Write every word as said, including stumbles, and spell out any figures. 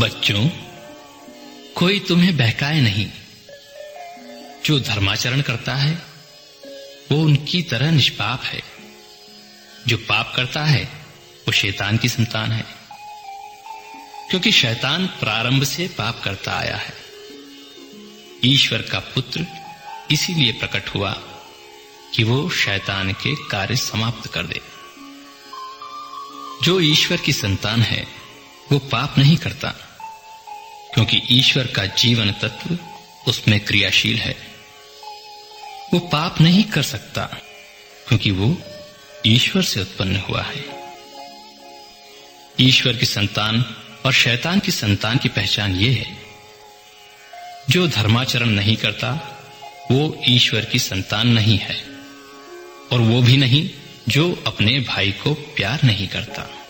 बच्चों, कोई तुम्हें बहकाए नहीं। जो धर्माचरण करता है वो उनकी तरह निष्पाप है। जो पाप करता है वो शैतान की संतान है, क्योंकि शैतान प्रारंभ से पाप करता आया है। ईश्वर का पुत्र इसीलिए प्रकट हुआ कि वो शैतान के कार्य समाप्त कर दे। जो ईश्वर की संतान है वो पाप नहीं करता, क्योंकि ईश्वर का जीवन तत्व उसमें क्रियाशील है। वो पाप नहीं कर सकता, क्योंकि वो ईश्वर से उत्पन्न हुआ है। ईश्वर की संतान और शैतान की संतान की पहचान ये है, जो धर्माचरण नहीं करता वो ईश्वर की संतान नहीं है, और वो भी नहीं जो अपने भाई को प्यार नहीं करता।